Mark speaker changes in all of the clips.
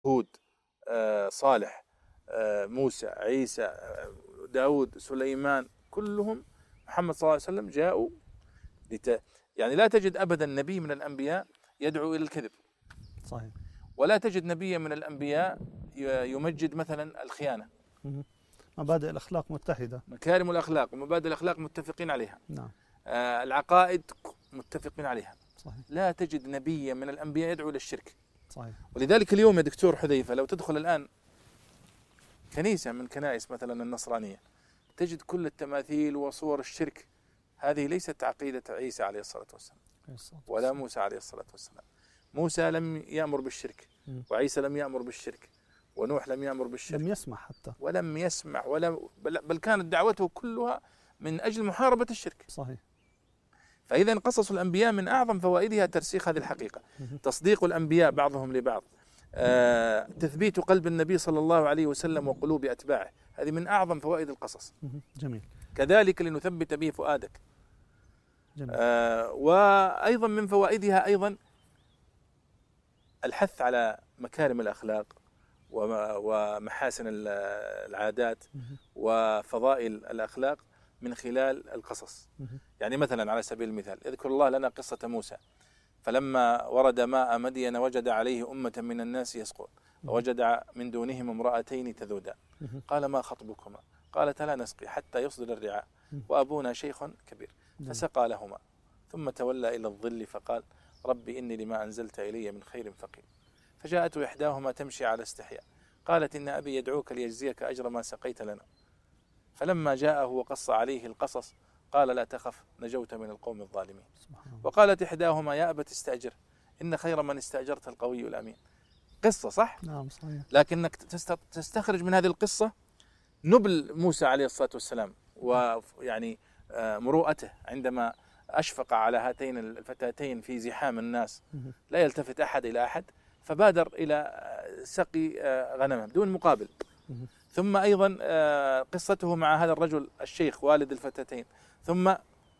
Speaker 1: هود، صالح، موسى، عيسى، داود، سليمان، كلهم محمد صلى الله عليه وسلم جاءوا يعني لا تجد أبدا نبي من الأنبياء يدعو إلى الكذب،
Speaker 2: صحيح.
Speaker 1: ولا تجد نبيا من الأنبياء يمجد مثلا الخيانة.
Speaker 2: مبادئ الأخلاق متحدة.
Speaker 1: مكارم الأخلاق ومبادئ الأخلاق متفقين عليها.
Speaker 2: نعم.
Speaker 1: العقائد متفقين عليها.
Speaker 2: صحيح.
Speaker 1: لا تجد نبيا من الأنبياء يدعو إلى الشرك.
Speaker 2: صحيح.
Speaker 1: ولذلك اليوم يا دكتور حذيفة لو تدخل الآن كنيسة من كنائس مثلا النصرانية تجد كل التماثيل وصور الشرك. هذه ليست عقيدة عيسى عليه الصلاة والسلام ولا موسى عليه الصلاة والسلام. موسى لم يأمر بالشرك، وعيسى لم يأمر بالشرك، ونوح لم يأمر بالشرك،
Speaker 2: لم يسمع حتى،
Speaker 1: ولم يسمع بل كانت دعوته كلها من أجل محاربة الشرك.
Speaker 2: صحيح.
Speaker 1: فإذا قصص الأنبياء من أعظم فوائدها ترسيخ هذه الحقيقة، تصديق الأنبياء بعضهم لبعض، تثبيت قلب النبي صلى الله عليه وسلم وقلوب أتباعه، هذه من أعظم فوائد القصص.
Speaker 2: جميل.
Speaker 1: كذلك لنثبت به فؤادك.
Speaker 2: جميل.
Speaker 1: وأيضا من فوائدها أيضا الحث على مكارم الأخلاق ومحاسن العادات وفضائل الأخلاق من خلال القصص. يعني مثلا على سبيل المثال يذكر الله لنا قصة موسى فلما ورد ماء مدين وجد عليه أمة من الناس يسقون ووجد من دونهم امرأتين تذودان قال ما خطبكما قالتا لا نسقي حتى يصدر الرعاء وأبونا شيخ كبير فسقى لهما ثم تولى إلى الظل فقال رب إني لما أنزلت إلي من خير فقير. فجاءته إحداهما تمشي على استحياء قالت إن أبي يدعوك ليجزيك أجر ما سقيت لنا. فلما جاءه وقص عليه القصص قال لا تخف نجوت من القوم الظالمين. وقالت إحداهما يا أبت استأجر إن خير من استأجرت القوي الأمين. قصة صح؟
Speaker 2: نعم صحيح.
Speaker 1: لكنك تستخرج من هذه القصة نبل موسى عليه الصلاة والسلام ويعني مروءته عندما أشفق على هاتين الفتاتين في زحام الناس لا يلتفت أحد إلى أحد فبادر إلى سقي غنمه بدون مقابل. ثم أيضا قصته مع هذا الرجل الشيخ والد الفتاتين. ثم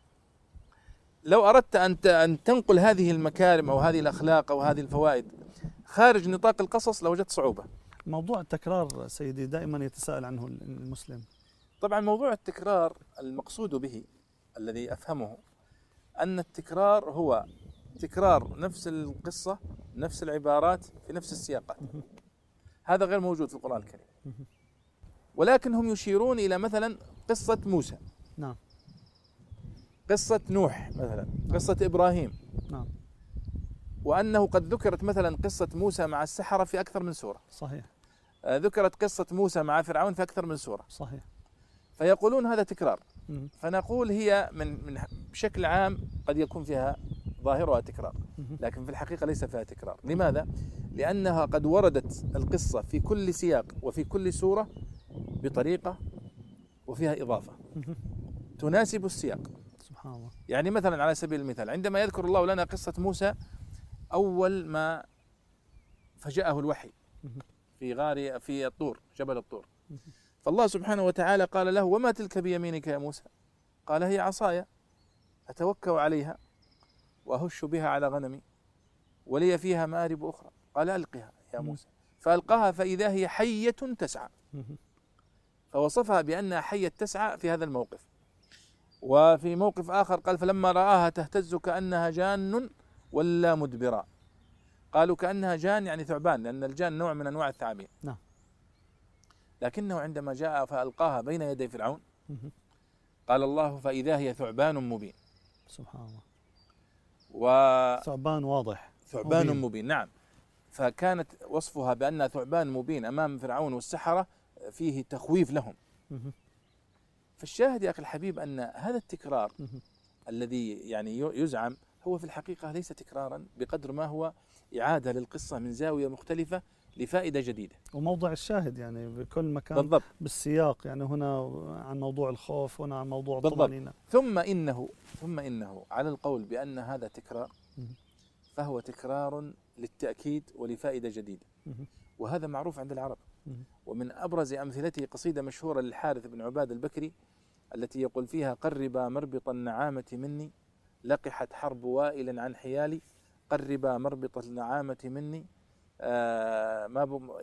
Speaker 1: لو أردت أن تنقل هذه المكارم أو هذه الأخلاق أو هذه الفوائد خارج نطاق القصص لوجدت صعوبة.
Speaker 2: موضوع التكرار سيدي دائما يتساءل عنه المسلم.
Speaker 1: طبعا موضوع التكرار المقصود به الذي أفهمه أن التكرار هو تكرار نفس القصة نفس العبارات في نفس السياقات. هذا غير موجود في القرآن الكريم. ولكن هم يشيرون إلى مثلا قصة موسى،
Speaker 2: نعم،
Speaker 1: قصة نوح مثلا، قصة إبراهيم،
Speaker 2: نعم،
Speaker 1: وأنه قد ذكرت مثلا قصة موسى مع السحرة في أكثر من سورة.
Speaker 2: صحيح.
Speaker 1: ذكرت قصة موسى مع فرعون في أكثر من سورة.
Speaker 2: صحيح.
Speaker 1: فيقولون هذا تكرار. فنقول هي من بشكل عام قد يكون فيها ظاهرها تكرار، لكن في الحقيقة ليس فيها تكرار. لماذا؟ لأنها قد وردت القصة في كل سياق وفي كل سورة بطريقة وفيها إضافة تناسب السياق.
Speaker 2: سبحان الله.
Speaker 1: يعني مثلا على سبيل المثال عندما يذكر الله لنا قصة موسى أول ما فجاءه الوحي في غار في الطور جبل الطور، فالله سبحانه وتعالى قال له وما تلك بيمينك يا موسى؟ قال هي عصاي أتوكأ عليها وأهش بها على غنمي ولي فيها مآرب أخرى. قال ألقها يا موسى فألقاها فإذا هي حية تسعى. فوصفها بأنها حية تسعى في هذا الموقف. وفي موقف آخر قال فلما رآها تهتز كأنها جان ولا مدبرا. قالوا كأنها جان يعني ثعبان، لأن الجان نوع من أنواع الثعابين.
Speaker 2: نعم.
Speaker 1: لكنه عندما جاء فألقاها بين يدي فرعون قال الله فإذا هي ثعبان مبين.
Speaker 2: سبحان الله.
Speaker 1: ثعبان
Speaker 2: واضح،
Speaker 1: ثعبان مبين. نعم. فكانت وصفها بأنها ثعبان مبين أمام فرعون والسحرة فيه تخويف لهم. فالشاهد يا أخي الحبيب أن هذا التكرار الذي يعني يزعم هو في الحقيقة ليس تكرارا بقدر ما هو إعادة للقصة من زاوية مختلفة لفائدة جديدة.
Speaker 2: وموضع الشاهد يعني بكل مكان
Speaker 1: بالضبط.
Speaker 2: بالسياق، يعني هنا عن موضوع الخوف هنا عن موضوع الطمأنينة.
Speaker 1: ثم إنه على القول بأن هذا تكرار فهو تكرار للتأكيد ولفائدة جديدة، وهذا معروف عند العرب. ومن أبرز أمثلته قصيدة مشهورة للحارث بن عباد البكري التي يقول فيها قربا مربط النعامة مني لقحت حرب وائل عن حيالي قربا مربط النعامة مني ما